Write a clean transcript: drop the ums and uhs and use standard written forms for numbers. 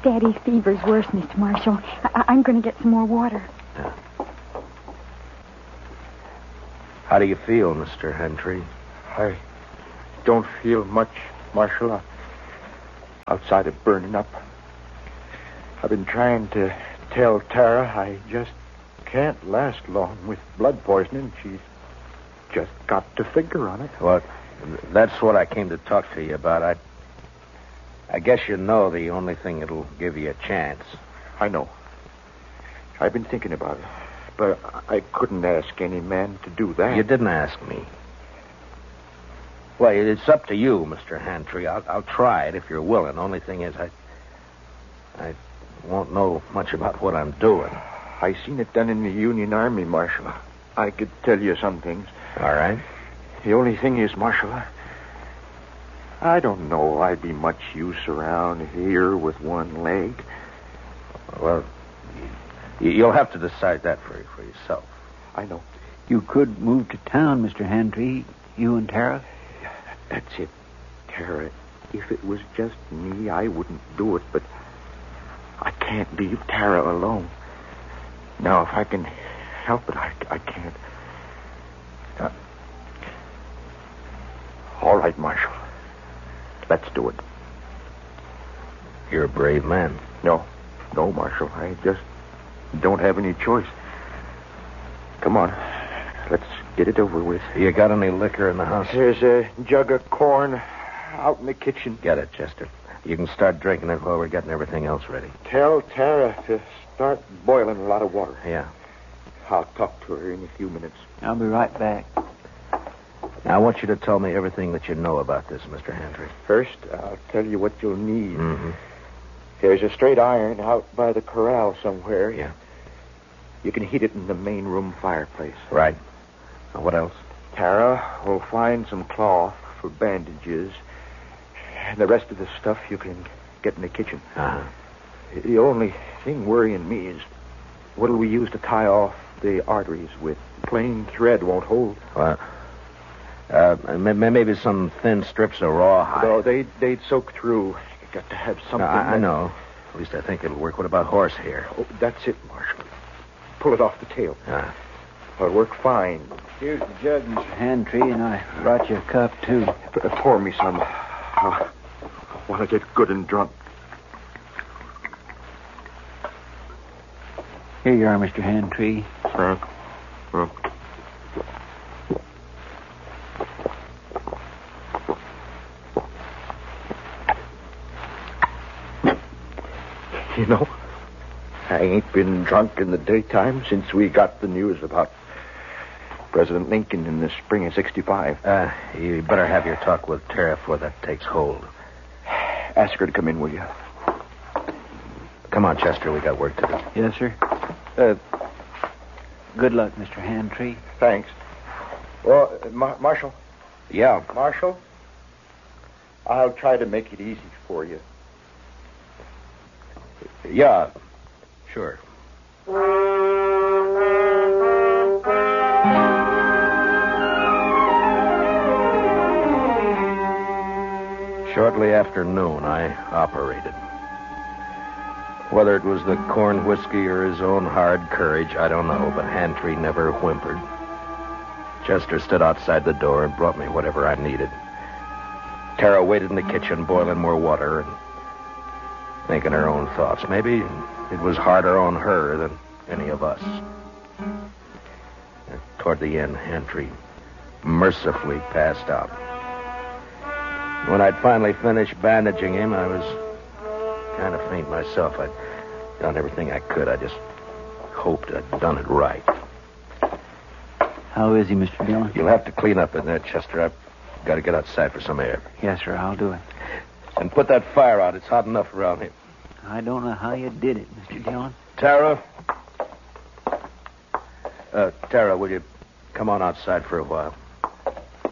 Daddy's fever's worse, Mr. Marshall. I'm going to get some more water. Yeah. How do you feel, Mr. Hentry? I don't feel much, Marshal. Outside of burning up. I've been trying to tell Tara I just can't last long with blood poisoning. She's just got to figure on it. Well, that's what I came to talk to you about. I guess you know the only thing that'll give you a chance. I know. I've been thinking about it. But I couldn't ask any man to do that. You didn't ask me. Well, it's up to you, Mr. Hantry. I'll try it if you're willing. The only thing is I won't know much about what I'm doing. I seen it done in the Union Army, Marshal. I could tell you some things. All right. The only thing is, Marshal, I don't know I'd be much use around here with one leg. Well, you'll have to decide that for yourself. I know. You could move to town, Mr. Hantry. You and Tara. That's it, Tara. If it was just me, I wouldn't do it, but I can't leave Tara alone. Now, if I can help it, I can't. All right, Marshal. Let's do it. You're a brave man. No, Marshal. I just don't have any choice. Come on. Let's get it over with. You got any liquor in the house? There's a jug of corn out in the kitchen. Get it, Chester. You can start drinking it while we're getting everything else ready. Tell Tara to start boiling a lot of water. Yeah. I'll talk to her in a few minutes. I'll be right back. Now, I want you to tell me everything that you know about this, Mr. Hantry. First, I'll tell you what you'll need. Mm-hmm. There's a straight iron out by the corral somewhere. Yeah. You can heat it in the main room fireplace. Right. Now, what else? Tara will find some cloth for bandages. And the rest of the stuff you can get in the kitchen. Uh-huh. The only thing worrying me is what'll we use to tie off the arteries with? Plain thread won't hold. Well, maybe some thin strips of rawhide. No, they'd soak through. You got to have something. I know. At least I think it'll work. What about horsehair? Oh, that's it, Marshal. Pull it off the tail. It'll work fine. Here's the jug, Mr. Hantry, and I brought you a cup, too. Pour me some. I want to get good and drunk. Here you are, Mr. Hantry. You know, I ain't been drunk in the daytime since we got the news about President Lincoln in the spring of 65. You better have your talk with Tara before that takes hold. Ask her to come in, will you? Come on, Chester. We got work to do. Yes, sir. Good luck, Mr. Hantry. Thanks. Well, Marshal. Yeah. Marshal, I'll try to make it easy for you. Yeah. Sure. Shortly after noon, I operated. Whether it was the corn whiskey or his own hard courage, I don't know, but Hantry never whimpered. Chester stood outside the door and brought me whatever I needed. Tara waited in the kitchen, boiling more water and thinking her own thoughts. Maybe it was harder on her than any of us. And toward the end, Hantry mercifully passed out. When I'd finally finished bandaging him, I was kind of faint myself. I'd done everything I could. I just hoped I'd done it right. How is he, Mr. Dillon? You'll have to clean up in there, Chester. I've got to get outside for some air. Yes, sir, I'll do it. And put that fire out. It's hot enough around here. I don't know how you did it, Mr. Dillon. Tara? Tara, will you come on outside for a while?